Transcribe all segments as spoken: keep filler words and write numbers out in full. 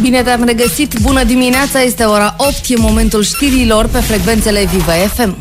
Bine te-am regăsit, bună dimineața, este ora opt, e momentul știrilor pe frecvențele Viva F M.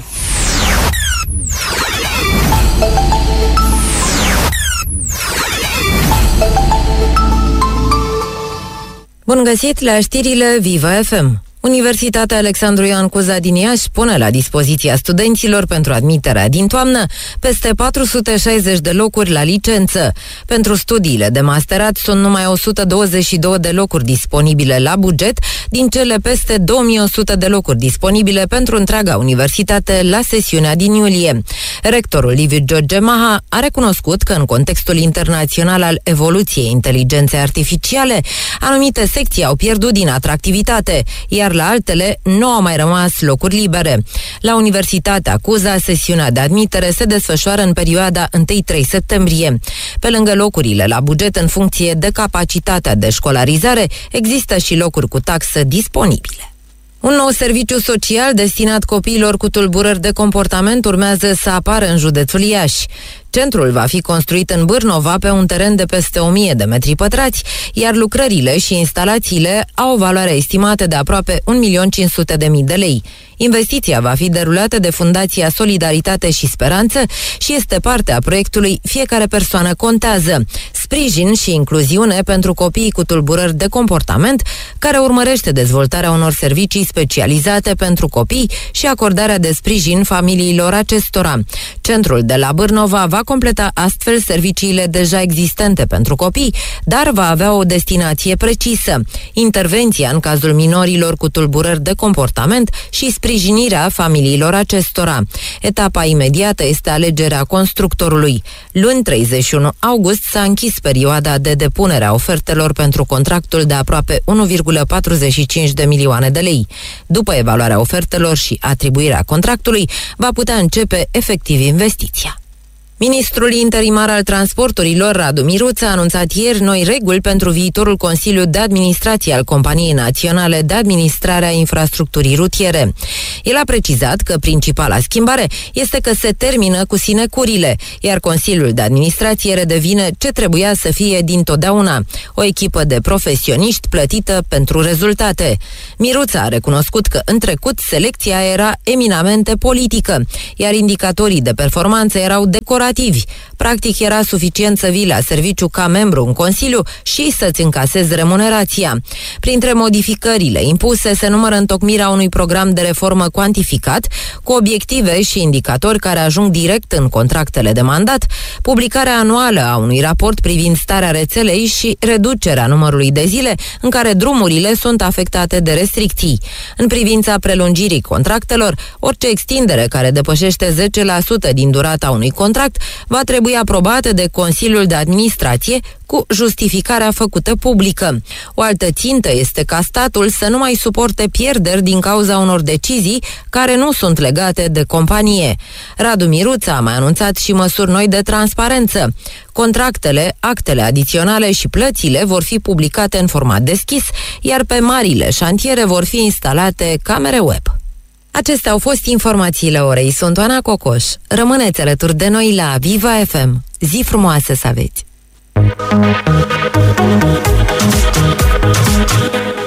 Bun găsit la știrile Viva F M. Universitatea Alexandru Ioan Cuza din Iași pune la dispoziția studenților pentru admiterea din toamnă peste patru sute șaizeci de locuri la licență. Pentru studiile de masterat sunt numai o sută douăzeci și două de locuri disponibile la buget, din cele peste două mii o sută de locuri disponibile pentru întreaga universitate la sesiunea din iulie. Rectorul Liviu George Maha a recunoscut că în contextul internațional al evoluției inteligenței artificiale, anumite secții au pierdut din atractivitate, iar la altele nu au mai rămas locuri libere. La Universitatea Cuza, sesiunea de admitere se desfășoară în perioada întâi trei septembrie. Pe lângă locurile la buget în funcție de capacitatea de școlarizare, există și locuri cu taxă disponibile. Un nou serviciu social destinat copiilor cu tulburări de comportament urmează să apară în județul Iași. Centrul va fi construit în Bârnova pe un teren de peste o mie de metri pătrați, iar lucrările și instalațiile au o valoare estimată de aproape un milion cinci sute de mii de lei. Investiția va fi derulată de Fundația Solidaritate și Speranță și este parte a proiectului Fiecare persoană contează, sprijin și incluziune pentru copiii cu tulburări de comportament, care urmărește dezvoltarea unor servicii specializate pentru copii și acordarea de sprijin familiilor acestora. Centrul de la Bârnova va completa astfel serviciile deja existente pentru copii, dar va avea o destinație precisă: intervenția în cazul minorilor cu tulburări de comportament și sprijinirea familiilor acestora. Etapa imediată este alegerea constructorului. Luni treizeci și unu august s-a închis perioada de depunere a ofertelor pentru contractul de aproape unu virgulă patruzeci și cinci de milioane de lei. După evaluarea ofertelor și atribuirea contractului, va putea începe efectiv investiția. Ministrul interimar al transporturilor, Radu Miruță, a anunțat ieri noi reguli pentru viitorul Consiliu de Administrație al Companiei Naționale de Administrare a Infrastructurii Rutiere. El a precizat că principala schimbare este că se termină cu sinecurile, iar Consiliul de Administrație redevine ce trebuia să fie dintotdeauna: o echipă de profesioniști plătită pentru rezultate. Miruță a recunoscut că în trecut selecția era eminamente politică, iar indicatorii de performanță erau decorativi. Practic era suficient să vii la serviciu ca membru în Consiliu și să-ți încasezi remunerația. Printre modificările impuse se numără întocmirea unui program de reformă cuantificat, cu obiective și indicatori care ajung direct în contractele de mandat, publicarea anuală a unui raport privind starea rețelei și reducerea numărului de zile în care drumurile sunt afectate de restricții. În privința prelungirii contractelor, orice extindere care depășește zece la sută din durata unui contract va trebui aprobată de Consiliul de Administrație cu justificarea făcută publică. O altă țintă este ca statul să nu mai suporte pierderi din cauza unor decizii care nu sunt legate de companie. Radu Miruță a mai anunțat și măsuri noi de transparență. Contractele, actele adiționale și plățile vor fi publicate în format deschis, iar pe marile șantiere vor fi instalate camere web. Acestea au fost informațiile orei. Sunt Oana Cocoș. Rămâneți alături de noi la Viva F M. Zi frumoasă să aveți!